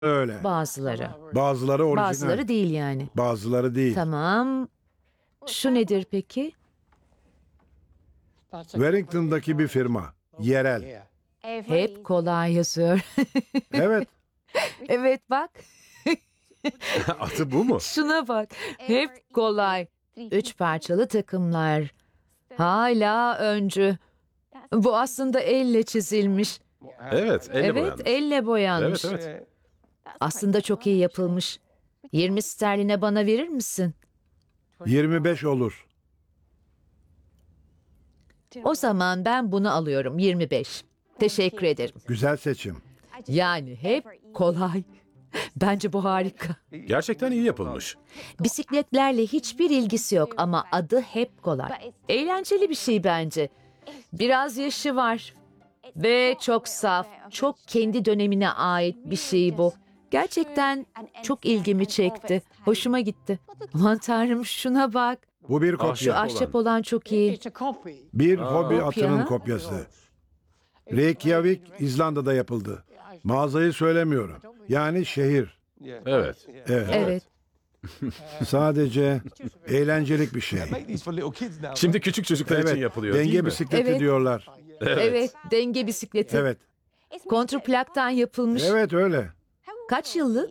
Öyle. Bazıları. Bazıları orijinal. Bazıları değil yani. Bazıları değil. Tamam. Şu nedir peki? Wellington'daki bir firma. Yerel. Hep kolay yazıyor. Evet. Evet bak. Adı bu mu? Şuna bak. Hep kolay. 3 parçalı takımlar. Hala öncü. Bu aslında elle çizilmiş. Evet, elle Evet, boyanmış. elle boyanmış. Evet, evet. Aslında çok iyi yapılmış. 20 sterline bana verir misin? 25 olur. O zaman ben bunu alıyorum. 25. Teşekkür ederim. Güzel seçim. Yani hep kolay. Bence bu harika. Gerçekten iyi yapılmış. Bisikletlerle hiçbir ilgisi yok ama adı hep kolay. Eğlenceli bir şey bence. Biraz yaşı var. Ve çok saf, çok kendi dönemine ait bir şey bu. Gerçekten çok ilgimi çekti. Hoşuma gitti. Aman tanrım şuna bak. Bu bir Şu kopya. ahşap olan çok iyi. Bir hobi Kopya, atının ha? kopyası. Reykjavik, İzlanda'da yapıldı. Mağazayı söylemiyorum. Yani şehir. Evet. Evet. Evet. Sadece eğlencelik bir şey. Şimdi küçük çocuklar için yapılıyor değil Denge mi? bisikleti Evet. diyorlar. Evet, denge bisikleti. Evet. Kontrplaktan yapılmış. Evet öyle. Kaç yıllık?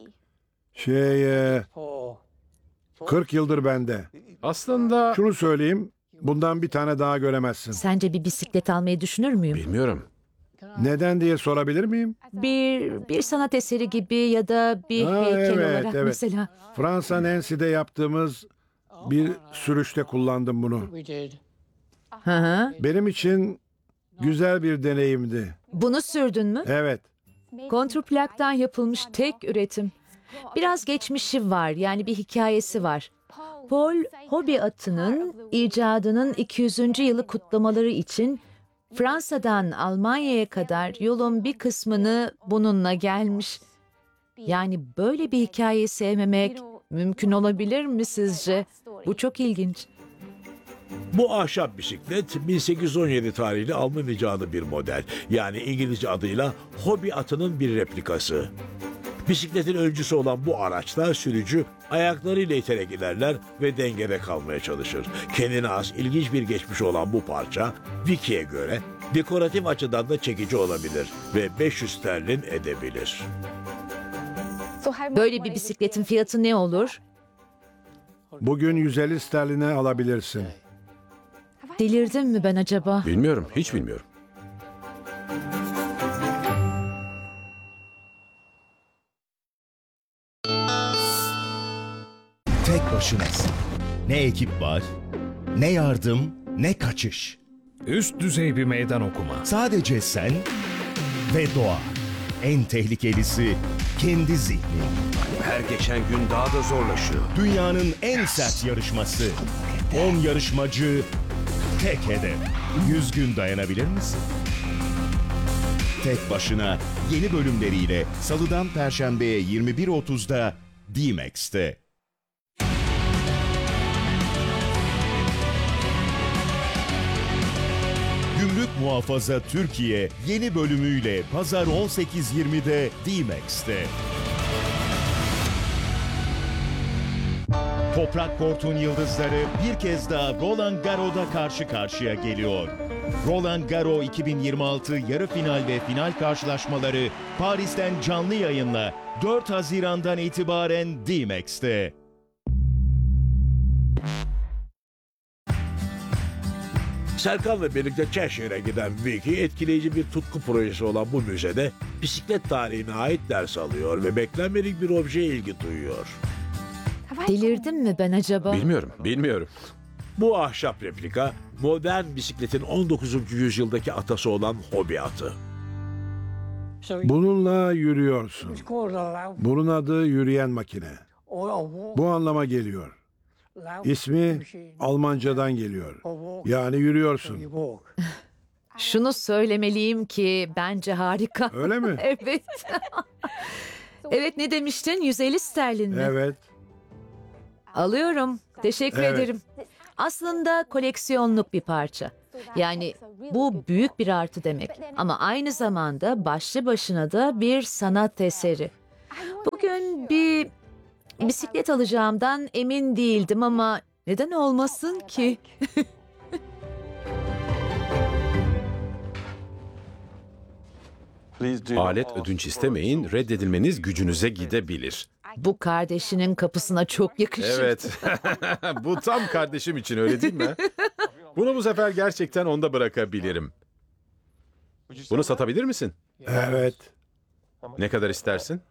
40 yıldır bende. Aslında Şunu söyleyeyim. Bundan bir tane daha göremezsin. Sence bir bisiklet almayı düşünür müyüm? bilmiyorum. Neden diye sorabilir miyim? Bir sanat eseri gibi ya da bir Ha, heykel evet, olarak evet. mesela. Fransa Nancy'de yaptığımız bir sürüşte kullandım bunu. Hı hı. Benim için güzel bir deneyimdi. Bunu sürdün mü? Evet. Kontrplaktan yapılmış tek üretim. Biraz geçmişi var, yani bir hikayesi var. Paul, hobi atının icadının 200. yılı kutlamaları için Fransa'dan Almanya'ya kadar yolun bir kısmını bununla gelmiş. Yani böyle bir hikayeyi sevmemek mümkün olabilir mi sizce? Bu çok ilginç. Bu ahşap bisiklet 1817 tarihli Alman icadı bir model. Yani İngilizce adıyla hobi atının bir replikası. Bisikletin öncüsü olan bu araçta sürücü ayaklarıyla iterek ilerler ve dengede kalmaya çalışır. Kendine has ilginç bir geçmişi olan bu parça Wiki'ye göre dekoratif açıdan da çekici olabilir ve 500 sterlin edebilir. Böyle bir bisikletin fiyatı ne olur? Bugün 150 sterline alabilirsin. Delirdim mi ben acaba? Bilmiyorum, hiç bilmiyorum. Tek başınasın. Ne ekip var, ne yardım, ne kaçış. Üst düzey bir meydan okuma. Sadece sen ve doğa. En tehlikelisi kendi zihnin. Her geçen gün daha da zorlaşıyor. Dünyanın en sert yarışması. 10 yarışmacı, tek hedef. 100 gün dayanabilir misin? Tek başına yeni bölümleriyle Salıdan Perşembe'ye 21.30'da D-Max'te. Gümrük Muhafaza Türkiye yeni bölümüyle Pazar 18.20'de D-Max'te. Toprak Kort'un yıldızları bir kez daha Roland Garros'da karşı karşıya geliyor. Roland Garros 2026 yarı final ve final karşılaşmaları Paris'ten canlı yayınla 4 Haziran'dan itibaren D-Max'te. Serkan'la birlikte Cheshire'e giden Vicky etkileyici bir tutku projesi olan bu müzede bisiklet tarihine ait ders alıyor ve beklenmedik bir objeye ilgi duyuyor. Delirdim mi ben acaba? Bilmiyorum. Bu ahşap replika modern bisikletin 19. yüzyıldaki atası olan hobi atı. Bununla yürüyorsun. Bunun adı yürüyen makine. Bu anlama geliyor. İsmi Almancadan geliyor. Yani yürüyorsun. Şunu söylemeliyim ki bence harika. Öyle mi? Evet. Evet, ne demiştin? 150 sterlin mi? Evet. Alıyorum. Teşekkür Evet. ederim. Aslında koleksiyonluk bir parça. Yani bu büyük bir artı demek. Ama aynı zamanda başlı başına da bir sanat eseri. Bugün bir bisiklet alacağımdan emin değildim ama neden olmasın ki? Alet ödünç istemeyin, reddedilmeniz gücünüze gidebilir. Bu kardeşinin kapısına çok yakışır. Evet. Bu tam kardeşim için, öyle değil mi? Bunu bu sefer gerçekten onda bırakabilirim. Bunu satabilir misin? Evet. Ne kadar istersin?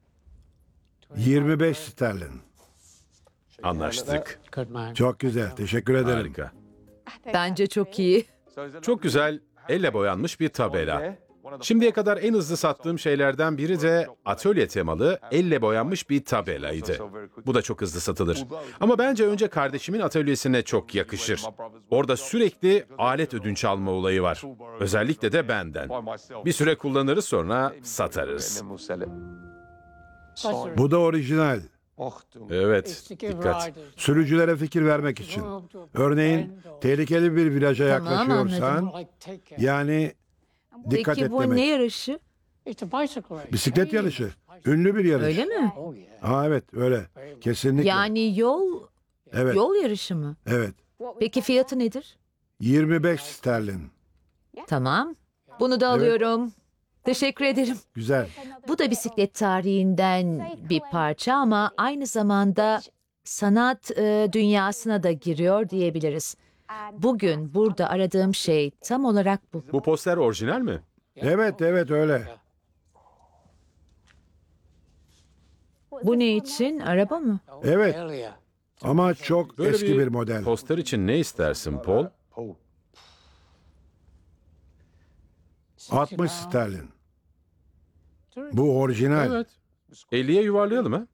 25 sterlin. Anlaştık. Çok güzel. Teşekkür ederim. Harika. Bence çok iyi. Çok güzel, elle boyanmış bir tabela. Şimdiye kadar en hızlı sattığım şeylerden biri de atölye temalı, elle boyanmış bir tabelaydı. Bu da çok hızlı satılır. Ama bence önce kardeşimin atölyesine çok yakışır. Orada sürekli alet ödünç alma olayı var. Özellikle de benden. Bir süre kullanırız, sonra satarız. Bu da orijinal. Evet, dikkat. Sürücülere fikir vermek için. Örneğin tehlikeli bir viraja Tamam, yaklaşıyorsan, yani dikkat Peki et bu demek. ne yarışı? Bisiklet yarışı. Ünlü bir yarış. Öyle mi? Evet, öyle. Kesinlikle. Yani Evet, yol yarışı mı? evet. Peki fiyatı nedir? 25 sterlin. Tamam. Bunu da alıyorum. Teşekkür ederim. Güzel. Bu da bisiklet tarihinden bir parça ama aynı zamanda sanat dünyasına da giriyor diyebiliriz. Bugün burada aradığım şey tam olarak bu. Bu poster orijinal mi? Evet, evet öyle. Bu ne için? Araba mı? Evet. Ama çok Böyle eski bir model. poster için ne istersin Paul? 60 sterlin. Bu orijinal. Evet. 50'ye yuvarlayalım ha?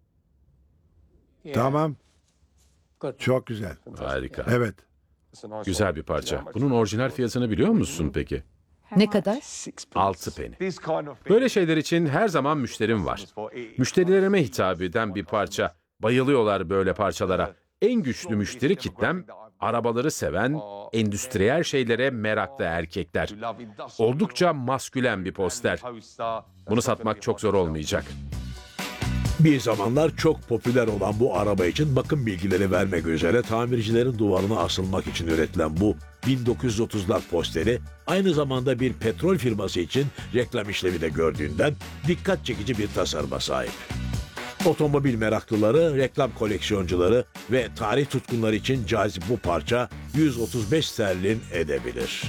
Tamam. Çok güzel. Harika. Evet. Güzel bir parça. Bunun orijinal fiyatını biliyor musun peki? Ne kadar? 6 peni. Böyle şeyler için her zaman müşterim var. Müşterilerime hitap eden bir parça. Bayılıyorlar böyle parçalara. En güçlü müşteri kitlem arabaları seven, endüstriyel şeylere meraklı erkekler. Oldukça maskülen bir poster. Bunu satmak çok zor olmayacak. Bir zamanlar çok popüler olan bu araba için bakım bilgileri vermek üzere tamircilerin duvarına asılmak için üretilen bu 1930'lar posteri aynı zamanda bir petrol firması için reklam işlevi de gördüğünden dikkat çekici bir tasarıma sahip. Otomobil meraklıları, reklam koleksiyoncuları ve tarih tutkunları için cazip bu parça 135 sterlin edebilir.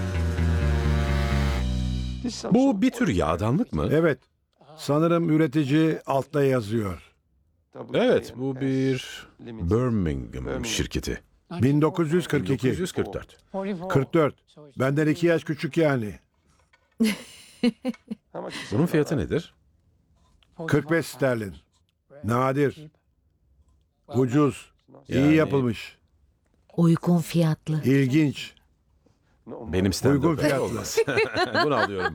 Bu bir tür yağdanlık mı? Evet. Sanırım üretici altta yazıyor. Evet, bu bir Birmingham şirketi. 1942. 1944. 44. Benden 2 yaş küçük yani. Bunun fiyatı nedir? 45 sterlin. Nadir. Ucuz. İyi Yani- yapılmış. Uygun fiyatlı. İlginç. Benim standımda Uygun fiyatlı. olmaz. Bunu alıyorum.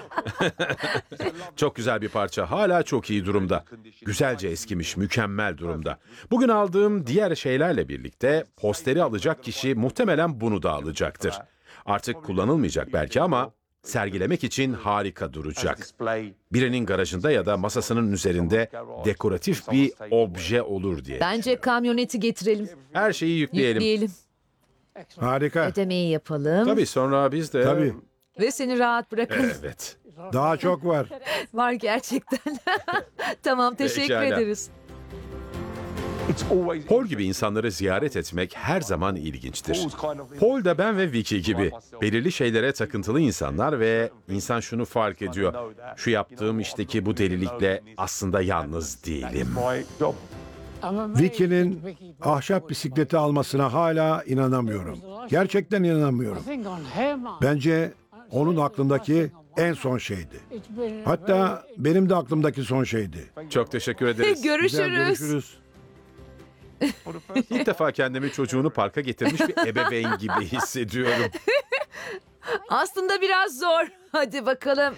Çok güzel bir parça. Hala çok iyi durumda. Güzelce eskimiş, mükemmel durumda. Bugün aldığım diğer şeylerle birlikte posteri alacak kişi muhtemelen bunu da alacaktır. Artık kullanılmayacak belki ama sergilemek için harika duracak. Birinin garajında ya da masasının üzerinde dekoratif bir obje olur diye. Bence kamyoneti getirelim. Her şeyi yükleyelim. Yükleyelim. Harika. Ödemeyi yapalım. Tabii sonra biz de... Tabii. Ve seni rahat bırakalım. Evet. Daha çok var. Var gerçekten. Tamam, teşekkür Pekala. ederiz. Paul gibi insanları ziyaret etmek her zaman ilginçtir. Paul da ben ve Vicky gibi belirli şeylere takıntılı insanlar ve insan şunu fark ediyor. Şu yaptığım işteki bu delilikle aslında yalnız değilim. Vicky'nin ahşap bisikleti almasına hala inanamıyorum. Gerçekten inanamıyorum. Bence onun aklındaki en son şeydi. Hatta benim de aklımdaki son şeydi. Çok teşekkür ederiz. Güzel, Görüşürüz. görüşürüz. İlk defa kendimi çocuğunu parka getirmiş bir ebeveyn gibi hissediyorum. Aslında biraz zor. Hadi bakalım.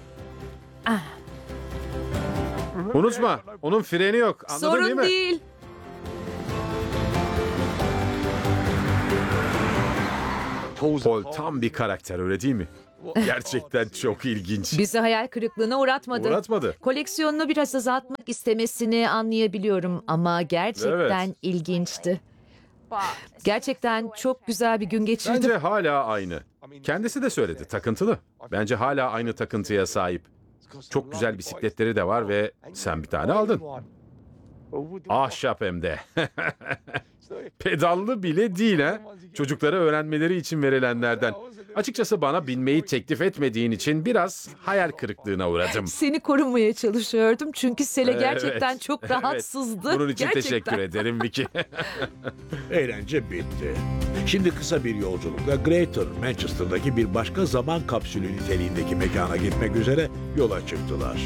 Unutma, onun freni yok. Anladın değil Sorun mi? değil. Paul tam bir karakter, öyle değil mi? Gerçekten çok ilginç. Bizi hayal kırıklığına uğratmadı. Uğratmadı. Koleksiyonunu biraz azaltmak istemesini anlayabiliyorum ama gerçekten Evet. ilginçti. Gerçekten çok güzel bir gün geçirdim. Bence hala aynı. Kendisi de söyledi, takıntılı. Bence hala aynı takıntıya sahip. Çok güzel bisikletleri de var ve sen bir tane aldın. Ahşap hem de. Pedallı bile değil ha. Çocuklara öğrenmeleri için verilenlerden. Açıkçası bana binmeyi teklif etmediğin için biraz hayal kırıklığına uğradım. Seni korumaya çalışıyordum çünkü Sele gerçekten Evet, çok evet. rahatsızdı. Bunun için Gerçekten. teşekkür ederim Vicky. Eğlence bitti. Şimdi kısa bir yolculukla Greater Manchester'daki bir başka zaman kapsülü niteliğindeki mekana gitmek üzere yola çıktılar.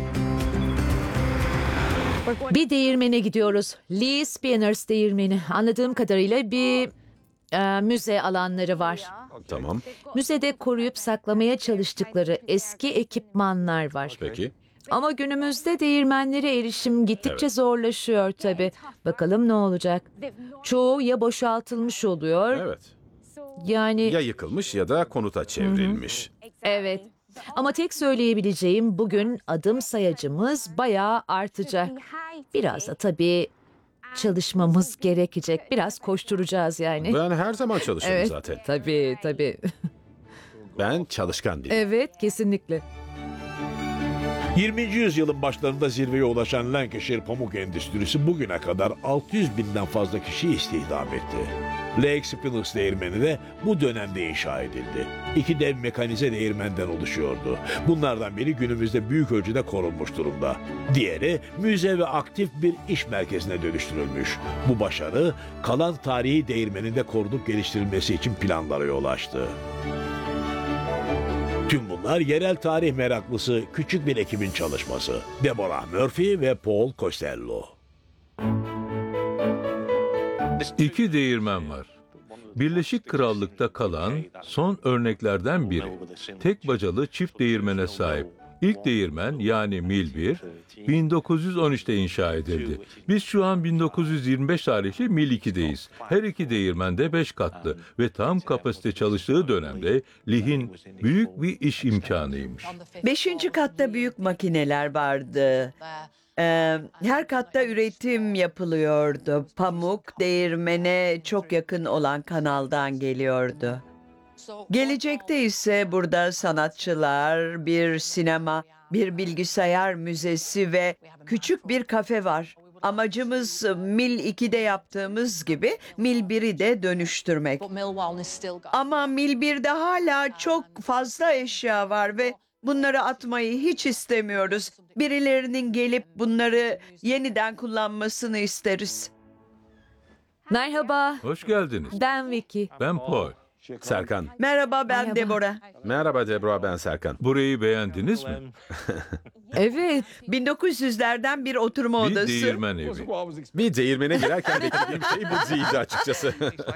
Bir değirmene gidiyoruz. Lee Spinners değirmeni. Anladığım kadarıyla bir müze alanları var. Tamam, Müzede koruyup saklamaya çalıştıkları eski ekipmanlar var. peki. Ama günümüzde değirmenlere erişim gittikçe Evet. zorlaşıyor tabii. Bakalım ne olacak? Çoğu ya boşaltılmış oluyor, Evet. yani Ya yıkılmış ya da konuta çevrilmiş. evet. Ama tek söyleyebileceğim bugün adım sayacımız bayağı artacak. Biraz da tabii çalışmamız gerekecek. Biraz koşturacağız yani. Ben her zaman çalışıyorum Evet. zaten. Tabii. Ben çalışkan biriyim. Evet, kesinlikle. 20. yüzyılın başlarında zirveye ulaşan Lancashire pamuk endüstrisi bugüne kadar 600 binden fazla kişi istihdam etti. Lake Spinners değirmeni de bu dönemde inşa edildi. 2 dev mekanize değirmenden oluşuyordu. Bunlardan biri günümüzde büyük ölçüde korunmuş durumda. Diğeri müze ve aktif bir iş merkezine dönüştürülmüş. Bu başarı kalan tarihi değirmenin de korunup geliştirilmesi için planlara yol açtı. Tüm bunlar yerel tarih meraklısı küçük bir ekibin çalışması. Deborah Murphy ve Paul Costello. İki değirmen var. Birleşik Krallık'ta kalan son örneklerden biri. Tek bacalı çift değirmene sahip. İlk değirmen yani Mil 1, 1913'te inşa edildi. Biz şu an 1925 tarihli Mil 2'deyiz. Her iki değirmen de 5 katlı ve tam kapasite çalıştığı dönemde Lee'in büyük bir iş imkanıymış. 5. katta büyük makineler vardı. Her katta üretim yapılıyordu. Pamuk değirmene çok yakın olan kanaldan geliyordu. Gelecekte ise burada sanatçılar, bir sinema, bir bilgisayar müzesi ve küçük bir kafe var. Amacımız Mil 2'de yaptığımız gibi Mil 1'i de dönüştürmek. Ama Mil 1'de hala çok fazla eşya var ve bunları atmayı hiç istemiyoruz. Birilerinin gelip bunları yeniden kullanmasını isteriz. Merhaba, Hoş geldiniz. ben Vicky. Ben Paul. Serkan. Merhaba, ben Merhaba. Deborah. Merhaba Deborah, ben Serkan. Burayı beğendiniz mi? Evet, 1900'lerden bir oturma Bir odası. değirmen evi. Bir değirmene girerken beklediğim şey bu değildi açıkçası.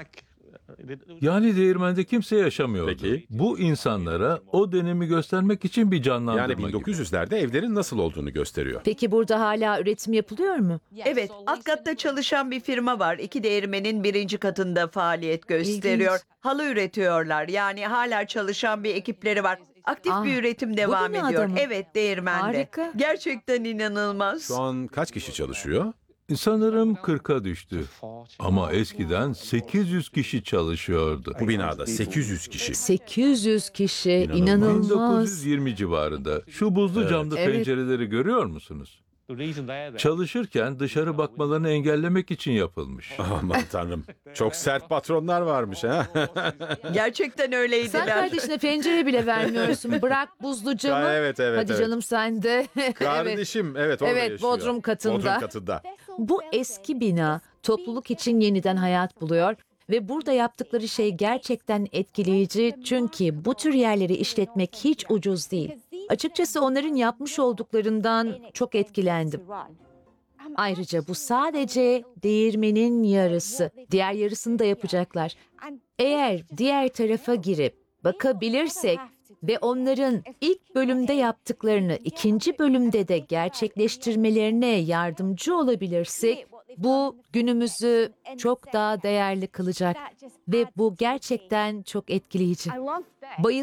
Yani değirmende kimse yaşamıyordu. Peki. Bu insanlara o dönemi göstermek için bir canlandırma Yani gibi. 1900'lerde evlerin nasıl olduğunu gösteriyor. peki burada hala üretim yapılıyor mu? Evet, alt katta çalışan bir firma var. 2 değirmenin 1. katında faaliyet gösteriyor. İlginç. Halı üretiyorlar. Yani hala çalışan bir ekipleri var. Aktif Ah, bir üretim bu devam binada ediyor. mı? Evet, değirmende. Harika. Gerçekten inanılmaz. Şu an kaç kişi çalışıyor? Sanırım 40'a düştü. Ama eskiden 800 kişi çalışıyordu. Bu binada 800 kişi. 800 kişi, İnanılmaz. inanılmaz. 1920 civarında. Şu buzlu camlı Evet. pencereleri görüyor musunuz? Çalışırken dışarı bakmalarını engellemek için yapılmış. Aman tanrım. Çok sert patronlar varmış ha. Gerçekten Sen öyleydiler. kardeşine pencere bile vermiyorsun. Bırak buzlu camı. Evet. Hadi evet. canım sen de. Evet. Kardeşim evet orada Evet, yaşıyor. Bodrum katında. Bodrum katında. Bu eski bina topluluk için yeniden hayat buluyor ve burada yaptıkları şey gerçekten etkileyici çünkü bu tür yerleri işletmek hiç ucuz değil. Açıkçası onların yapmış olduklarından çok etkilendim. Ayrıca bu sadece değirmenin yarısı. Diğer yarısını da yapacaklar. Eğer diğer tarafa girip bakabilirsek ve onların ilk bölümde yaptıklarını ikinci bölümde de gerçekleştirmelerine yardımcı olabilirsek, bu günümüzü çok daha değerli kılacak ve bu gerçekten çok etkileyici. Bayıldım.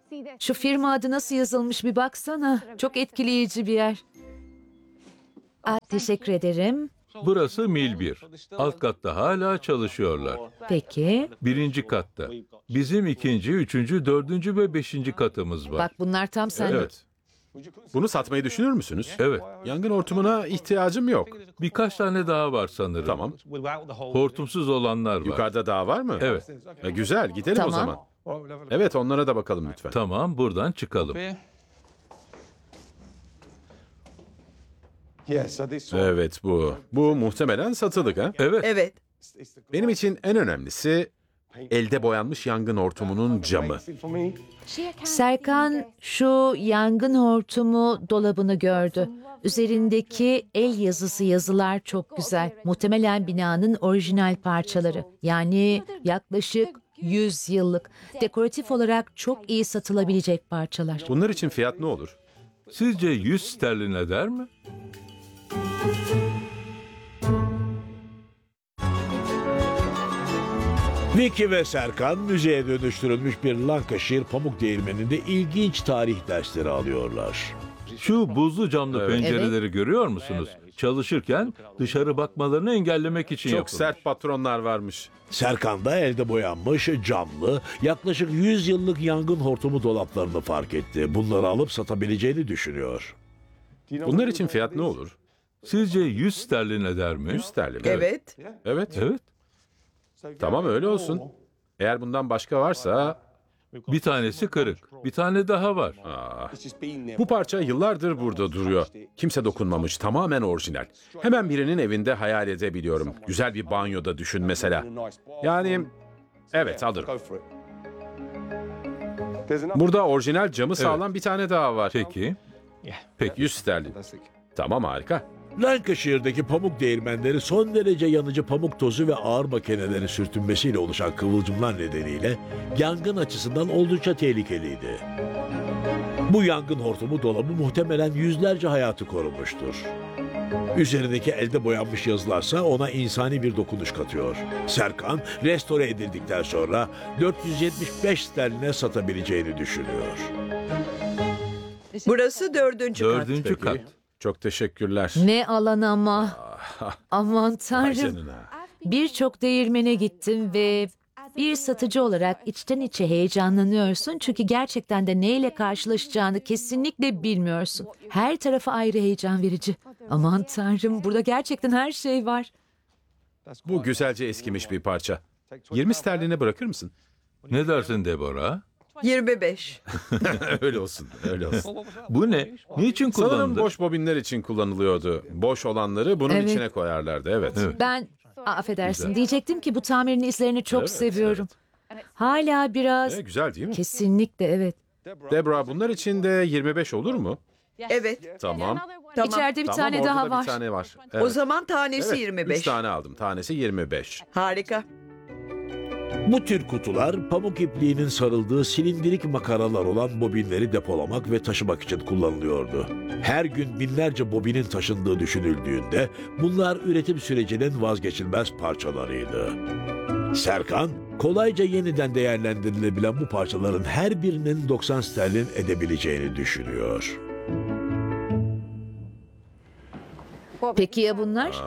Şu firma adı nasıl yazılmış bir baksana. Çok etkileyici bir yer. Teşekkür ederim. Burası Mil 1. Alt katta hala çalışıyorlar. Peki. Birinci katta. Bizim ikinci, üçüncü, dördüncü ve beşinci katımız var. Bak bunlar tam sen. Evet. Bunu satmayı düşünür müsünüz? Evet. Yangın hortumuna ihtiyacım yok. Birkaç tane daha var sanırım. Tamam. Hortumsuz olanlar var. Yukarıda daha var mı? Evet. Güzel, gidelim Tamam. o zaman. Evet, onlara da bakalım lütfen. Tamam, buradan çıkalım. Evet, bu muhtemelen satılık ha? Evet. Evet. Benim için en önemlisi elde boyanmış yangın hortumunun camı. Serkan şu yangın hortumu dolabını gördü. Üzerindeki el yazısı yazılar çok güzel. Muhtemelen binanın orijinal parçaları. Yani yaklaşık 100 yıllık. Dekoratif olarak çok iyi satılabilecek parçalar. Bunlar için fiyat ne olur? Sizce 100 sterlin eder mi? Vicky ve Serkan müzeye dönüştürülmüş bir Lancashire pamuk değirmeninde ilginç tarih dersleri alıyorlar. Şu buzlu camlı Evet. pencereleri görüyor musunuz? Çalışırken dışarı bakmalarını engellemek için Çok yapılmış. sert patronlar varmış. Serkan da elde boyanmış camlı yaklaşık 100 yıllık yangın hortumu dolaplarını fark etti. Bunları alıp satabileceğini düşünüyor. Bunlar için fiyat ne olur? Sizce 100 sterlin eder mi? 100 sterlin. Evet. Evet. Evet. Tamam, öyle olsun. Eğer bundan başka varsa... Bir tanesi kırık. Bir tane daha var. Bu parça yıllardır burada duruyor. Kimse dokunmamış, tamamen orijinal. Hemen birinin evinde hayal edebiliyorum. Güzel bir banyoda düşün mesela. Yani, evet, alırım. Burada orijinal camı sağlam bir tane daha var. Peki. 100 sterlin. Tamam, harika. Lancashire'deki pamuk değirmenleri son derece yanıcı pamuk tozu ve ağır makinelerin sürtünmesiyle oluşan kıvılcımlar nedeniyle yangın açısından oldukça tehlikeliydi. Bu yangın hortumu dolabı muhtemelen yüzlerce hayatı korumuştur. Üzerindeki elde boyanmış yazılarsa ona insani bir dokunuş katıyor. Serkan, restore edildikten sonra 475 sterline satabileceğini düşünüyor. Burası dördüncü kat. Dördüncü kat. Çok teşekkürler. Ne alan ama. Aman Vay tanrım. canına. Birçok değirmene gittim ve bir satıcı olarak içten içe heyecanlanıyorsun. Çünkü gerçekten de neyle karşılaşacağını kesinlikle bilmiyorsun. Her tarafı ayrı heyecan verici. Aman tanrım, burada gerçekten her şey var. Bu güzelce eskimiş bir parça. 20 sterline bırakır mısın? Ne dersin Deborah? 25. Öyle olsun, öyle olsun. Bu ne? Niçin Sanırım kullanıldı? boş bobinler için kullanılıyordu. Boş olanları bunun Evet. içine koyarlardı, evet. Ben, affedersin, Güzel. diyecektim ki bu tamirin izlerini çok Evet, seviyorum. Hala biraz... Güzel değil mi? Kesinlikle evet. Deborah, bunlar için de 25 olur mu? Evet. Tamam. Tamam. İçeride bir Tamam, tane orada daha da var. bir tane var. O Evet. zaman tanesi Evet, 25. 3 tane aldım. Tanesi 25. Harika. Bu tür kutular pamuk ipliğinin sarıldığı silindirik makaralar olan bobinleri depolamak ve taşımak için kullanılıyordu. Her gün binlerce bobinin taşındığı düşünüldüğünde bunlar üretim sürecinin vazgeçilmez parçalarıydı. Serkan, kolayca yeniden değerlendirilebilen bu parçaların her birinin 90 sterlin edebileceğini düşünüyor. Peki ya bunlar?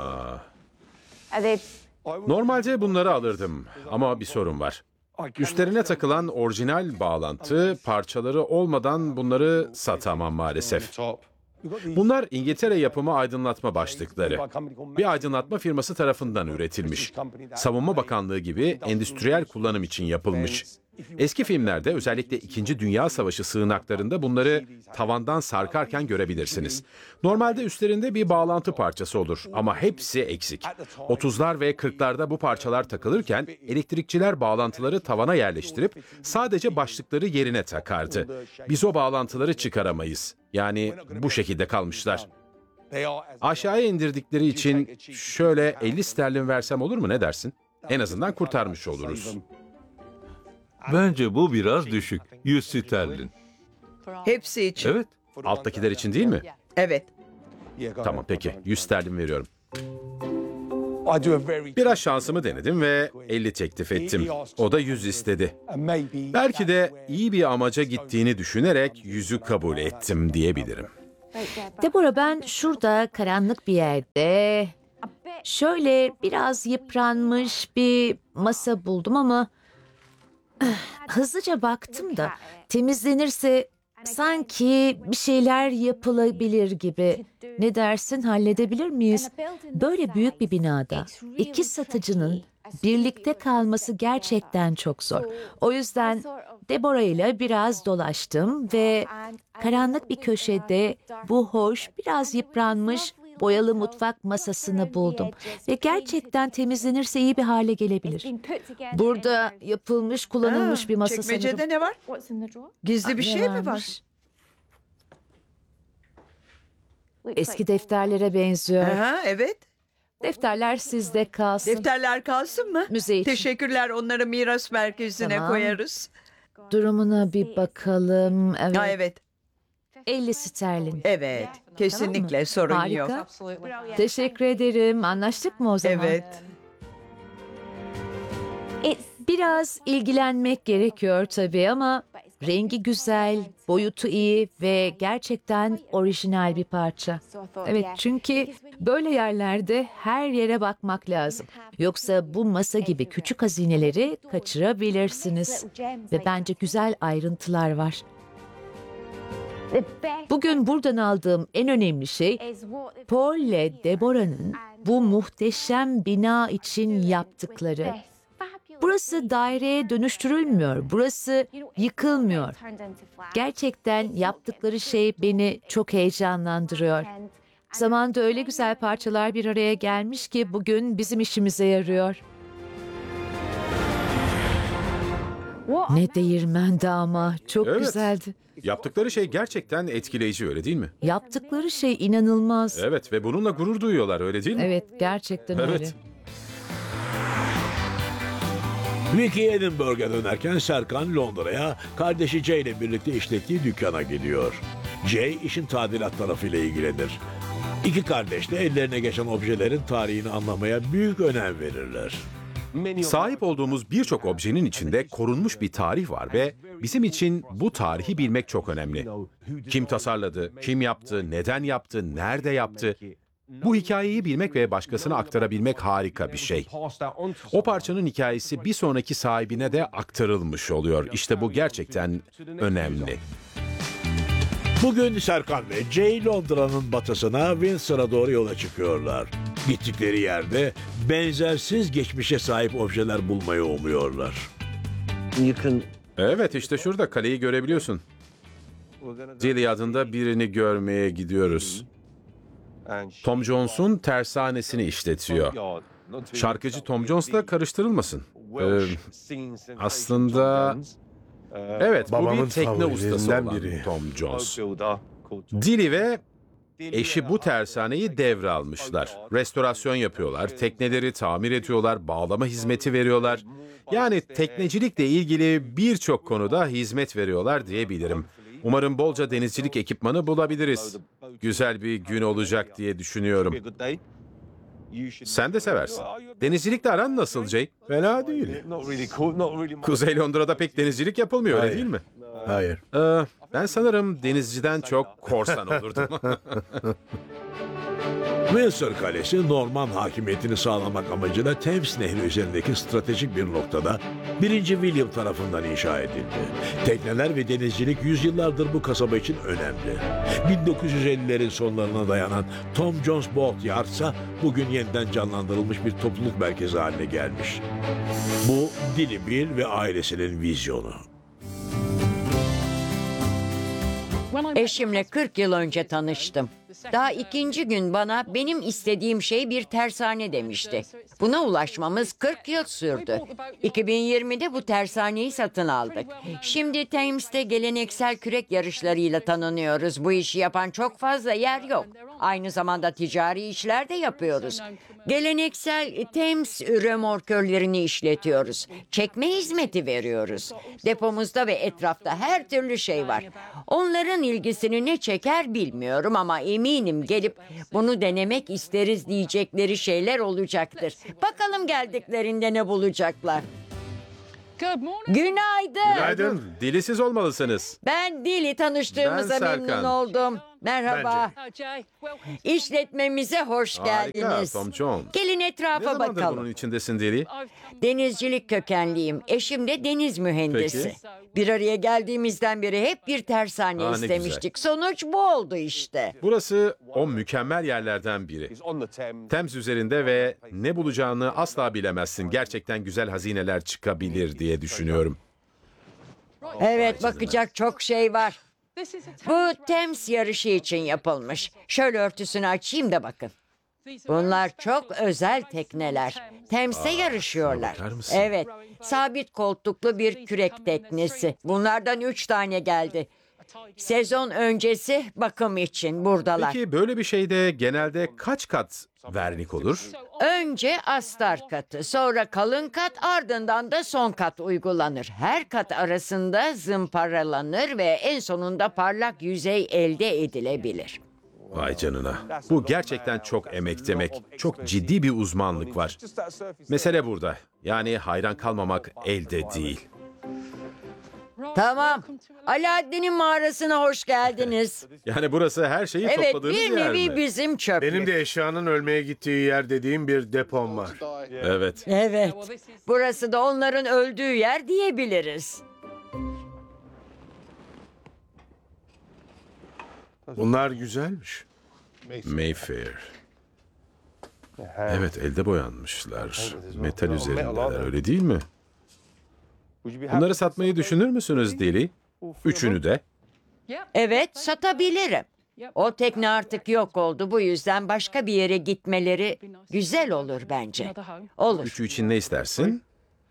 Normalde bunları alırdım ama bir sorun var. Üstlerine takılan orijinal bağlantı parçaları olmadan bunları satamam maalesef. Bunlar İngiltere yapımı aydınlatma başlıkları. Bir aydınlatma firması tarafından üretilmiş. Savunma Bakanlığı gibi endüstriyel kullanım için yapılmış. Eski filmlerde özellikle 2. Dünya Savaşı sığınaklarında bunları tavandan sarkarken görebilirsiniz. Normalde üstlerinde bir bağlantı parçası olur ama hepsi eksik. 30'lar ve 40'larda bu parçalar takılırken elektrikçiler bağlantıları tavana yerleştirip sadece başlıkları yerine takardı. Biz o bağlantıları çıkaramayız. Yani bu şekilde kalmışlar. Aşağıya indirdikleri için şöyle 50 sterlin versem olur mu, ne dersin? En azından kurtarmış oluruz. Bence bu biraz düşük. 100 sterlin. Hepsi için. Evet. Alttakiler için değil mi? Evet. Tamam, peki. 100 sterlin veriyorum. Biraz şansımı denedim ve 50 teklif ettim. O da 100 istedi. Belki de iyi bir amaca gittiğini düşünerek 100'ü kabul ettim diyebilirim. Deborah, ben şurada karanlık bir yerde şöyle biraz yıpranmış bir masa buldum ama hızlıca baktım da temizlenirse sanki bir şeyler yapılabilir gibi. Ne dersin, halledebilir miyiz? Böyle büyük bir binada iki satıcının birlikte kalması gerçekten çok zor. O yüzden Deborah ile biraz dolaştım ve karanlık bir köşede bu hoş, biraz yıpranmış boyalı mutfak masasını buldum. Ve gerçekten temizlenirse iyi bir hale gelebilir. Burada yapılmış, kullanılmış bir masa Çekmecede sanırım. ne var? Gizli bir Ne şey mi var? varmış? Eski defterlere benziyor. Aha, evet. Defterler sizde kalsın. Defterler kalsın mı? Müze için. Teşekkürler. Onları miras merkezine Tamam. koyarız. Durumuna bir bakalım. Evet. Ha, evet. 50 sterlin. Evet. Kesinlikle sorun Harika. yok. Teşekkür ederim. Anlaştık mı o zaman? Evet. Biraz ilgilenmek gerekiyor tabii ama rengi güzel, boyutu iyi ve gerçekten orijinal bir parça. Evet, çünkü böyle yerlerde her yere bakmak lazım. Yoksa bu masa gibi küçük hazineleri kaçırabilirsiniz. Ve bence güzel ayrıntılar var. Bugün buradan aldığım en önemli şey Paul ile Deborah'nın bu muhteşem bina için yaptıkları. Burası daireye dönüştürülmüyor, burası yıkılmıyor. Gerçekten yaptıkları şey beni çok heyecanlandırıyor. Zamanında öyle güzel parçalar bir araya gelmiş ki bugün bizim işimize yarıyor. Ne değirmendi ama, çok Evet. güzeldi. Yaptıkları şey gerçekten etkileyici, öyle değil mi? Yaptıkları şey inanılmaz. Evet ve bununla gurur duyuyorlar, öyle değil mi? Evet, gerçekten öyle. Evet. Vicky Edinburgh'a dönerken Serkan Londra'ya kardeşi Jay ile birlikte işlettiği dükkana gidiyor. Jay işin tadilat tarafıyla ilgilenir. İki kardeş de ellerine geçen objelerin tarihini anlamaya büyük önem verirler. Sahip olduğumuz birçok objenin içinde korunmuş bir tarih var ve bizim için bu tarihi bilmek çok önemli. Kim tasarladı, kim yaptı, neden yaptı, nerede yaptı? Bu hikayeyi bilmek ve başkasına aktarabilmek harika bir şey. O parçanın hikayesi bir sonraki sahibine de aktarılmış oluyor. İşte bu gerçekten önemli. Bugün Serkan ve Jay Londra'nın batısına Windsor'a doğru yola çıkıyorlar. Gittikleri yerde benzersiz geçmişe sahip objeler bulmayı umuyorlar. Evet, işte şurada kaleyi görebiliyorsun. Dilly adında birini görmeye gidiyoruz. Tom Jones'un tersanesini işletiyor. Şarkıcı Tom Jones'la karıştırılmasın. Aslında evet, bu bir tekne ustası olan Tom Jones. Dilly ve eşi bu tersaneyi devralmışlar. Restorasyon yapıyorlar, tekneleri tamir ediyorlar, bağlama hizmeti veriyorlar. Yani teknecilikle ilgili birçok konuda hizmet veriyorlar diyebilirim. Umarım bolca denizcilik ekipmanı bulabiliriz. Güzel bir gün olacak diye düşünüyorum. Sen de seversin. Denizcilikle aran nasıl Jay? Fena değil. Kuzey Londra'da pek denizcilik yapılmıyor, öyle Hayır. değil mi? Hayır. Ben sanırım denizciden çok korsan olurdum. Windsor Kalesi, Norman hakimiyetini sağlamak amacıyla Thames Nehri üzerindeki stratejik bir noktada 1. William tarafından inşa edildi. Tekneler ve denizcilik yüzyıllardır bu kasaba için önemli. 1950'lerin sonlarına dayanan Tom Jones Boat Yard ise bugün yeniden canlandırılmış bir topluluk merkezi haline gelmiş. Bu Dilly Bill ve ailesinin vizyonu. Eşimle 40 yıl önce tanıştım. Daha ikinci gün bana benim istediğim şey bir tersane demişti. Buna ulaşmamız 40 yıl sürdü. 2020'de bu tersaneyi satın aldık. Şimdi Thames'te geleneksel kürek yarışlarıyla tanınıyoruz. Bu işi yapan çok fazla yer yok. Aynı zamanda ticari işler de yapıyoruz. Geleneksel Thames römorkörlerini işletiyoruz. Çekme hizmeti veriyoruz. Depomuzda ve etrafta her türlü şey var. Onların ilgisini ne çeker bilmiyorum ama eminim eminim gelip bunu denemek isteriz diyecekleri şeyler olacaktır. Bakalım geldiklerinde ne bulacaklar. Günaydın. Günaydın. Dilisiz olmalısınız. Ben Dili, tanıştığımıza Ben memnun Serkan. oldum. Merhaba. İşletmemize hoş Harika geldiniz. Tom John. Gelin Ne etrafa zamandır bakalım. bunun içindesin Dili? Denizcilik kökenliyim. Eşim de deniz mühendisi. Peki. Bir araya geldiğimizden beri hep bir tersane Aa, ne istemiştik. Sonuç bu oldu işte. Burası o mükemmel yerlerden biri. Thames üzerinde ve ne bulacağını asla bilemezsin. Gerçekten güzel hazineler çıkabilir diye düşünüyorum. Evet, bakacak çok şey var. Bu Thames yarışı için yapılmış. Şöyle örtüsünü açayım da bakın. Bunlar çok özel tekneler. Thames'te yarışıyorlar. bakar mısın? Evet, sabit koltuklu bir kürek teknesi. Bunlardan 3 tane geldi. Sezon öncesi bakım için buradalar. Peki böyle bir şeyde genelde kaç kat vernik olur? Önce astar katı, sonra kalın kat, ardından da son kat uygulanır. Her kat arasında zımparalanır ve en sonunda parlak yüzey elde edilebilir. Vay canına. Bu gerçekten çok emek demek. Çok ciddi bir uzmanlık var. Mesele burada. Yani hayran kalmamak elde değil. Tamam. Alaaddin'in mağarasına hoş geldiniz. Yani burası her şeyi Evet, topladığınız bir yer nevi mi? bizim çöplük. Benim de eşyanın ölmeye gittiği yer dediğim bir depom var. Evet. Evet. Burası da onların öldüğü yer diyebiliriz. Bunlar güzelmiş. Mayfair. Evet, elde boyanmışlar. Metal üzerindeler, öyle değil mi? Bunları satmayı düşünür müsünüz Deli? Üçünü de. Evet, satabilirim. O tekne artık yok oldu. Bu yüzden başka bir yere gitmeleri güzel olur bence. Olur. Üçü için ne istersin?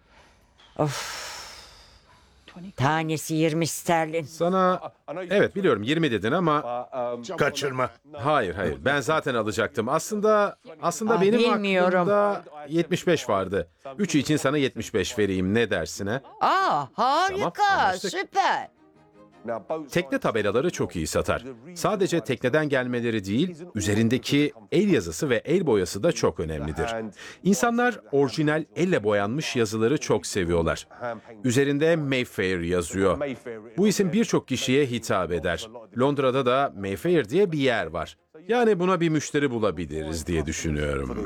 Tanesi 20 sterlin. Sana, evet biliyorum 20 dedin ama Kaçırma. hayır. Ben zaten alacaktım. Aslında benim bilmiyorum. aklımda 75 vardı. Üçü için sana 75 vereyim. Ne dersin ha? Harika, Tamam, anlaştık. süper. Tekne tabelaları çok iyi satar. Sadece tekneden gelmeleri değil, üzerindeki el yazısı ve el boyası da çok önemlidir. İnsanlar orijinal elle boyanmış yazıları çok seviyorlar. Üzerinde Mayfair yazıyor. Bu isim birçok kişiye hitap eder. Londra'da da Mayfair diye bir yer var. Yani buna bir müşteri bulabiliriz diye düşünüyorum.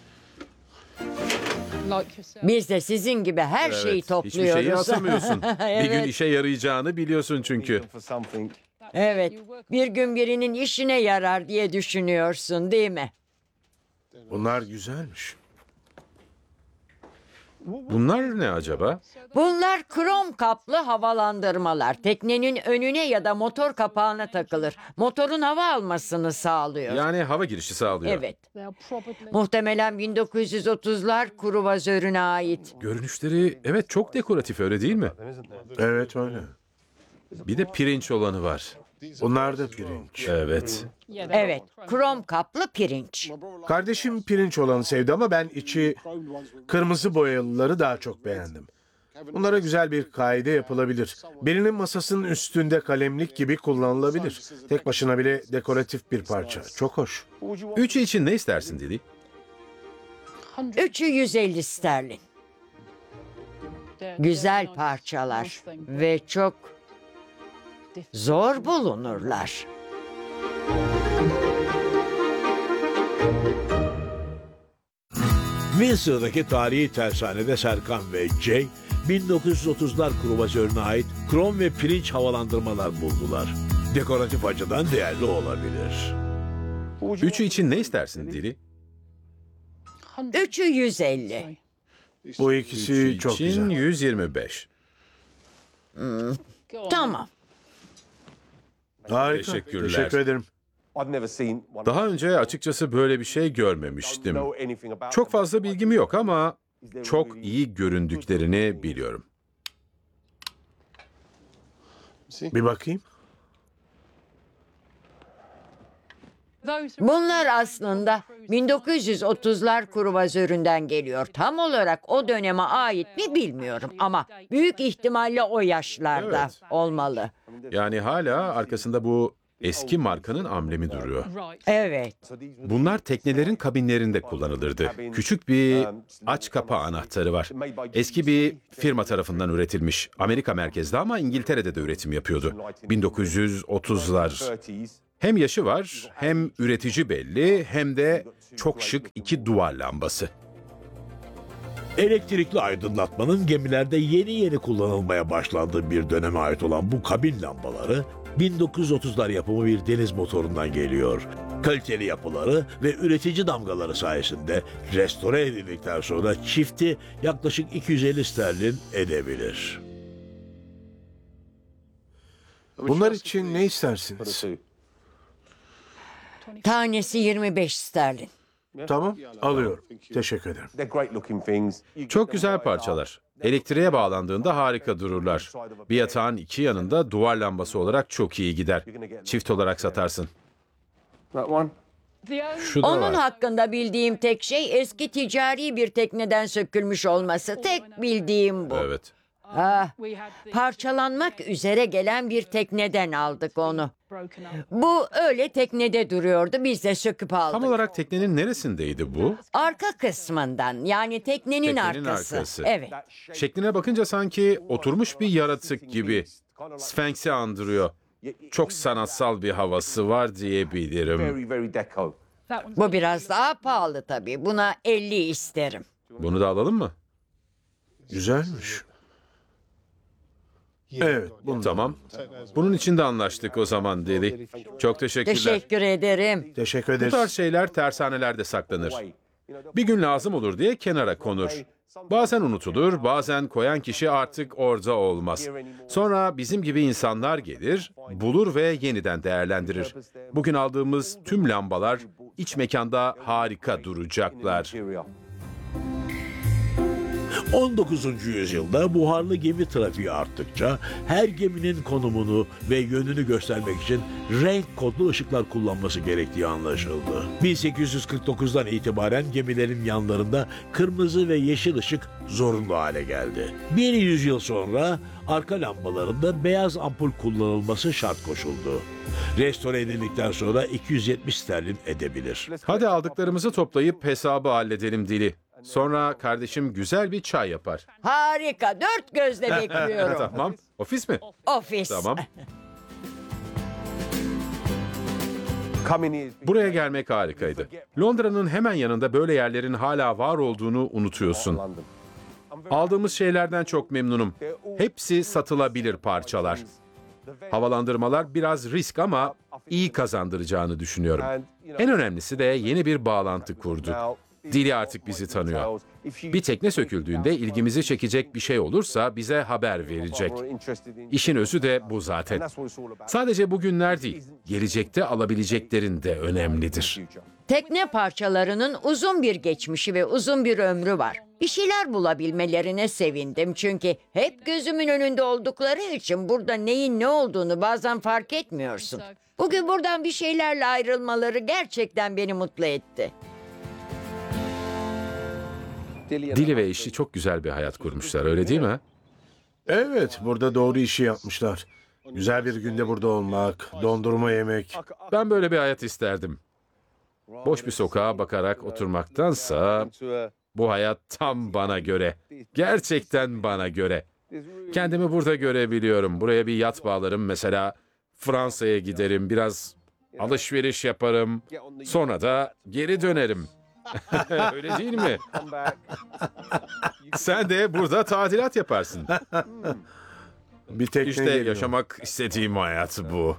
Biz de sizin gibi her şeyi Evet, topluyoruz. hiçbir şeyi atamıyorsun. Bir gün Evet. işe yarayacağını biliyorsun çünkü. Evet, bir gün birinin işine yarar diye düşünüyorsun, değil mi? Bunlar güzelmiş. Bunlar ne acaba? Bunlar krom kaplı havalandırmalar. Teknenin önüne ya da motor kapağına takılır. Motorun hava almasını sağlıyor. Yani hava girişi sağlıyor. Evet. Muhtemelen 1930'lar kruvazörüne ait. Görünüşleri evet çok dekoratif, öyle değil mi? Evet öyle. Bir de pirinç olanı var. Bunlar da pirinç. Evet. Evet, krom kaplı pirinç. Kardeşim pirinç olanı sevdi ama ben içi kırmızı boyalıları daha çok beğendim. Bunlara güzel bir kaide yapılabilir. Birinin masasının üstünde kalemlik gibi kullanılabilir. Tek başına bile dekoratif bir parça. Çok hoş. Üçü için ne istersin Dili? Üçü 150 sterlin. Güzel parçalar ve çok zor bulunurlar. Windsor'daki tarihi tersanede Serkan ve Jay 1930'lar kruvazörüne ait krom ve pirinç havalandırmalar buldular. Dekoratif açıdan değerli olabilir. Üçü için ne istersin Dili? Üçü 150. Bu Üçü ikisi çok için güzel. 125. Tamam. Harika. Teşekkürler. Teşekkür ederim. Daha önce açıkçası böyle bir şey görmemiştim. Çok fazla bilgim yok ama çok iyi göründüklerini biliyorum. Bir bakayım. Bunlar aslında 1930'lar kruvazöründen geliyor. Tam olarak o döneme ait mi bilmiyorum ama büyük ihtimalle o yaşlarda Evet. olmalı. Yani hala arkasında bu eski markanın amblemi duruyor. Evet. Bunlar teknelerin kabinlerinde kullanılırdı. Küçük bir aç kapa anahtarı var. Eski bir firma tarafından üretilmiş. Amerika merkezli ama İngiltere'de de üretim yapıyordu. 1930'lar. Hem yaşı var, hem üretici belli, hem de çok şık iki duvar lambası. Elektrikli aydınlatmanın gemilerde yeni kullanılmaya başlandığı bir döneme ait olan bu kabin lambaları 1930'lar yapımı bir deniz motorundan geliyor. Kaliteli yapıları ve üretici damgaları sayesinde restore edildikten sonra çifti yaklaşık 250 sterlin edebilir. Bunlar için ne istersiniz? Tanesi 25 sterlin. Tamam, alıyorum. Teşekkür ederim. Çok güzel parçalar. Elektriğe bağlandığında harika dururlar. Bir yatağın iki yanında duvar lambası olarak çok iyi gider. Çift olarak satarsın. Şu da Onun var. hakkında bildiğim tek şey eski ticari bir tekneden sökülmüş olması. Tek bildiğim bu. Evet. Parçalanmak üzere gelen bir tekneden aldık onu. Bu öyle teknede duruyordu. Biz de söküp aldık. Tam olarak teknenin neresindeydi bu? Arka kısmından, yani teknenin arkası. Evet. Şekline bakınca sanki oturmuş bir yaratık gibi. Sphinx'i andırıyor. Çok sanatsal bir havası var diyebilirim. Bu biraz daha pahalı tabii. Buna 50 isterim. Bunu da alalım mı? Güzelmiş. Evet, bunu Tamam. Bunun için de anlaştık o zaman Deli. Çok teşekkürler. Teşekkür ederim. teşekkür Bu ederiz. tarz şeyler tersanelerde saklanır. Bir gün lazım olur diye kenara konur. Bazen unutulur, bazen koyan kişi artık orada olmaz. Sonra bizim gibi insanlar gelir, bulur ve yeniden değerlendirir. Bugün aldığımız tüm lambalar iç mekanda harika duracaklar. 19. yüzyılda buharlı gemi trafiği arttıkça her geminin konumunu ve yönünü göstermek için renk kodlu ışıklar kullanması gerektiği anlaşıldı. 1849'dan itibaren gemilerin yanlarında kırmızı ve yeşil ışık zorunlu hale geldi. Bir yüzyıl sonra arka lambalarında beyaz ampul kullanılması şart koşuldu. Restore edildikten sonra 270 sterlin edebilir. Hadi aldıklarımızı toplayıp hesabı halledelim Dili. Sonra kardeşim güzel bir çay yapar. Harika. Dört gözle bekliyorum. Tamam. Ofis mi? Ofis. Tamam. Buraya gelmek harikaydı. Londra'nın hemen yanında böyle yerlerin hala var olduğunu unutuyorsun. Aldığımız şeylerden çok memnunum. Hepsi satılabilir parçalar. Havalandırmalar biraz risk ama iyi kazandıracağını düşünüyorum. En önemlisi de yeni bir bağlantı kurduk. Dili artık bizi tanıyor. Bir tekne söküldüğünde ilgimizi çekecek bir şey olursa bize haber verecek. İşin özü de bu zaten. Sadece bugünler değil, gelecekte alabileceklerin de önemlidir. Tekne parçalarının uzun bir geçmişi ve uzun bir ömrü var. Bir şeyler bulabilmelerine sevindim çünkü hep gözümün önünde oldukları için burada neyin ne olduğunu bazen fark etmiyorsun. Bugün buradan bir şeylerle ayrılmaları gerçekten beni mutlu etti. Dili ve eşi çok güzel bir hayat kurmuşlar, öyle değil mi? Evet, burada doğru işi yapmışlar. Güzel bir günde burada olmak, dondurma yemek. Ben böyle bir hayat isterdim. Boş bir sokağa bakarak oturmaktansa bu hayat tam bana göre. Gerçekten bana göre. Kendimi burada görebiliyorum. Buraya bir yat bağlarım mesela. Fransa'ya giderim, biraz alışveriş yaparım. Sonra da geri dönerim. Öyle değil mi? Sen de burada tadilat yaparsın. Bir tekne İşte geliyor. yaşamak istediğim hayat bu.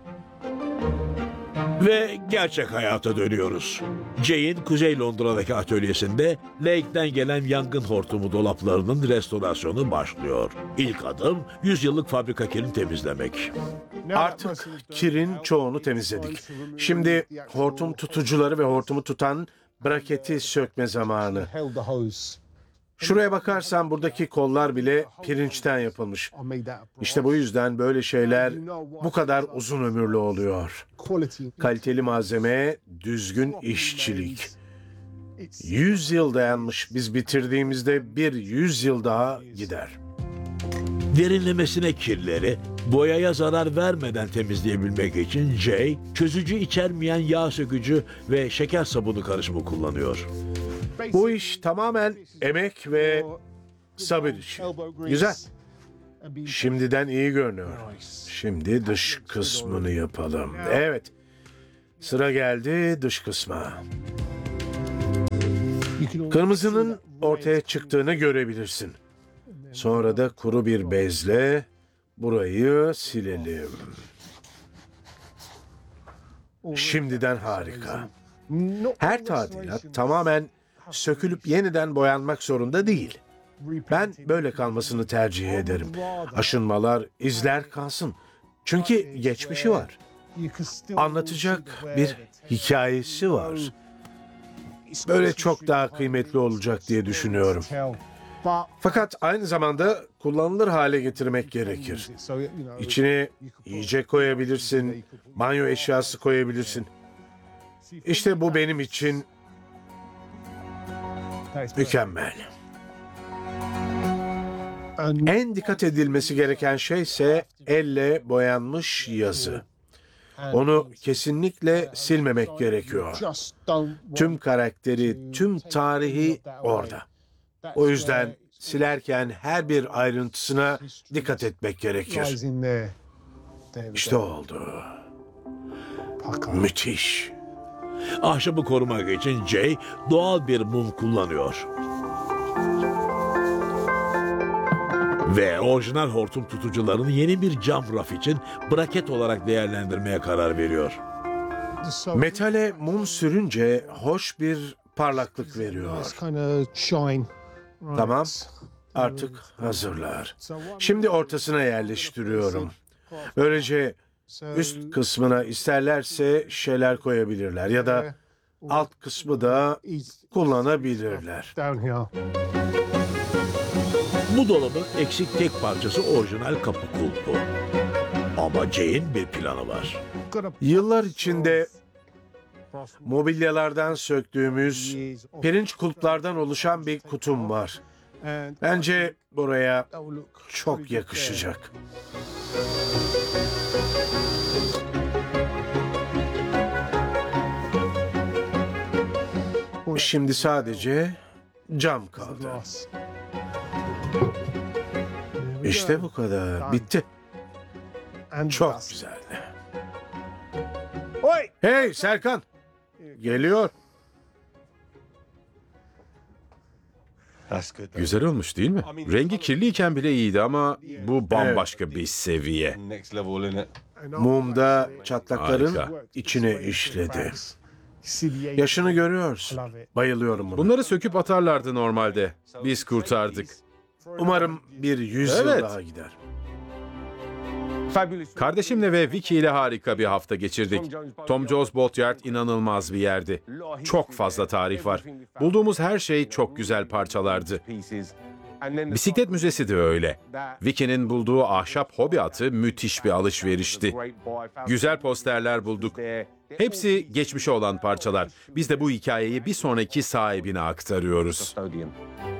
Ve gerçek hayata dönüyoruz. Jay'in Kuzey Londra'daki atölyesinde Lake'den gelen yangın hortumu dolaplarının restorasyonu başlıyor. İlk adım 100 yıllık fabrika kirini temizlemek. Artık kirin çoğunu temizledik. Şimdi hortum tutucuları ve hortumu tutan braketi sökme zamanı. Şuraya bakarsan buradaki kollar bile pirinçten yapılmış. İşte bu yüzden böyle şeyler bu kadar uzun ömürlü oluyor. Kaliteli malzeme, düzgün işçilik. 100 yıl dayanmış. Biz bitirdiğimizde bir 100 yıl daha gider. Derinlemesine kirleri, Boyaya zarar vermeden temizleyebilmek için Jay, çözücü içermeyen yağ sökücü ve şeker sabunu karışımı kullanıyor. Bu iş tamamen emek ve sabır işi. Güzel. Şimdiden iyi görünüyor. Şimdi dış kısmını yapalım. Evet. Sıra geldi dış kısma. Kırmızının ortaya çıktığını görebilirsin. Sonra da kuru bir bezle burayı silelim. Şimdiden harika. Her tadilat tamamen sökülüp yeniden boyanmak zorunda değil. Ben böyle kalmasını tercih ederim. Aşınmalar, izler kalsın. Çünkü geçmişi var. Anlatacak bir hikayesi var. Böyle çok daha kıymetli olacak diye düşünüyorum. Fakat aynı zamanda kullanılır hale getirmek gerekir. İçine yiyecek koyabilirsin, banyo eşyası koyabilirsin. İşte bu benim için mükemmel. En dikkat edilmesi gereken şey ise elle boyanmış yazı. Onu kesinlikle silmemek gerekiyor. Tüm karakteri, tüm tarihi orada. O yüzden silerken her bir ayrıntısına dikkat etmek gerekir. İşte oldu. Müthiş. Ahşabı korumak için Jay doğal bir mum kullanıyor. Ve orijinal hortum tutucularını yeni bir cam raf için braket olarak değerlendirmeye karar veriyor. Metale mum sürünce hoş bir parlaklık veriyor. Tamam, artık hazırlar. Şimdi ortasına yerleştiriyorum. Böylece üst kısmına isterlerse şeyler koyabilirler ya da alt kısmı da kullanabilirler. Bu dolabın eksik tek parçası orijinal kapı kulpu. Ama Jay'in bir planı var. Yıllar içinde mobilyalardan söktüğümüz pirinç kulplardan oluşan bir kutum var. Bence buraya çok yakışacak. Şimdi sadece cam kaldı. İşte bu kadar. Bitti. Çok güzel. Hey Serkan! Geliyor. Güzel olmuş değil mi? Rengi kirliyken bile iyiydi ama bu bambaşka bir seviye. Mumda çatlakların Harika. içine işledi. Yaşını görüyorsun. Bayılıyorum buna. Bunları söküp atarlardı normalde. Biz kurtardık. Umarım bir 100 yıl Evet. daha gider. Kardeşimle ve Vicky ile harika bir hafta geçirdik. Tom Jones Boatyard inanılmaz bir yerdi. Çok fazla tarih var. Bulduğumuz her şey çok güzel parçalardı. Bisiklet müzesi de öyle. Vicky'nin bulduğu ahşap hobi atı müthiş bir alışverişti. Güzel posterler bulduk. Hepsi geçmişe olan parçalar. Biz de bu hikayeyi bir sonraki sahibine aktarıyoruz.